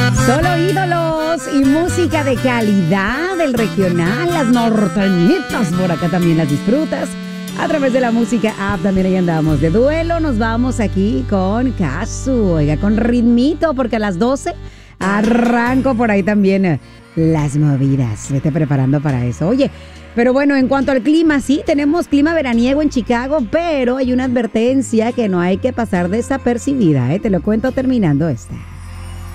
Solo ídolos y música de calidad del regional, las norteñitas, por acá también las disfrutas. A través de la música app también ahí andamos. De duelo nos vamos aquí con Casu, oiga, con ritmito, porque a las 12 arranco por ahí también las movidas. Vete preparando para eso. Oye, pero bueno, en cuanto al clima, sí, tenemos clima veraniego en Chicago, pero hay una advertencia que no hay que pasar desapercibida, ¿eh? Te lo cuento terminando esta.